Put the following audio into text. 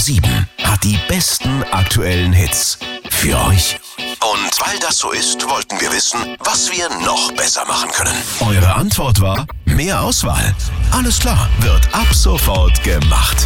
7 hat die besten aktuellen Hits für euch. Und weil das so ist, wollten wir wissen, was wir noch besser machen können. Eure Antwort war: mehr Auswahl. Alles klar, wird ab sofort gemacht.